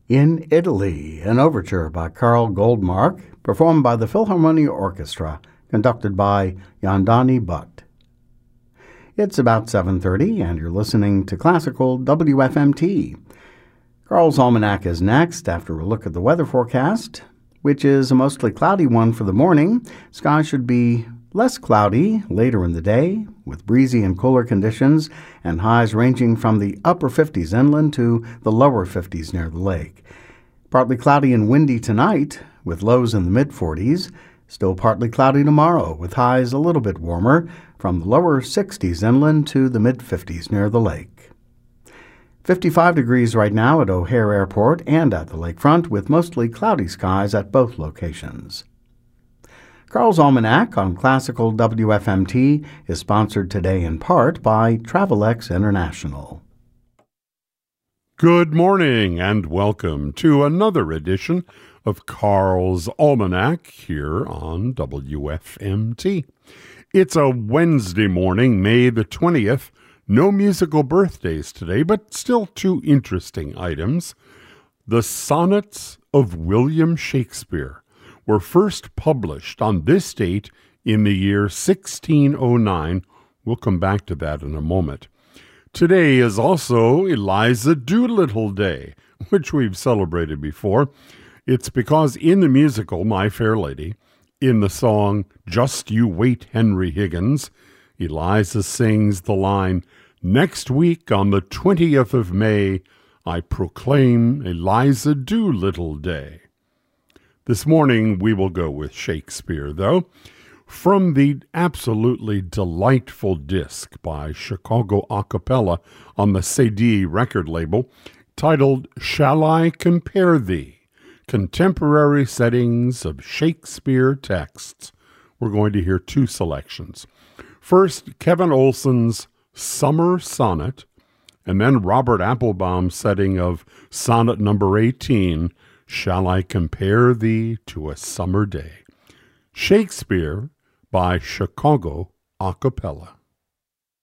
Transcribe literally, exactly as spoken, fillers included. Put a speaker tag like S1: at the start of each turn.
S1: In Italy, an overture by Karl Goldmark, performed by the Philharmonia Orchestra, conducted by Yandani Butt. It's about seven thirty, and you're listening to Classical W F M T. Carl's Almanac is next after a look at the weather forecast, which is a mostly cloudy one for the morning. Skies should be less cloudy later in the day, with breezy and cooler conditions and highs ranging from the upper fifties inland to the lower fifties near the lake. Partly cloudy and windy tonight, with lows in the mid-forties. Still partly cloudy tomorrow, with highs a little bit warmer, from the lower sixties inland to the mid-fifties near the lake. fifty-five degrees right now at O'Hare Airport and at the lakefront, with mostly cloudy skies at both locations. Carl's Almanac on Classical W F M T is sponsored today in part by Travelex International.
S2: Good morning and welcome to another edition of Carl's Almanac here on W F M T. It's a Wednesday morning, May the twentieth. No musical birthdays today, but still two interesting items. The Sonnets of William Shakespeare were first published on this date in the year sixteen oh nine. We'll come back to that in a moment. Today is also Eliza Doolittle Day, which we've celebrated before. It's because in the musical My Fair Lady, in the song Just You Wait, Henry Higgins, Eliza sings the line, "Next week on the twentieth of May, I proclaim Eliza Doolittle Day." This morning we will go with Shakespeare, though, from the absolutely delightful disc by Chicago Acapella on the C D record label, titled Shall I Compare Thee? Contemporary Settings of Shakespeare Texts. We're going to hear two selections. First, Kevin Olson's Summer Sonnet, and then Robert Applebaum's setting of Sonnet number eighteen, Shall I Compare Thee to a Summer Day? Shakespeare by Chicago Acapella.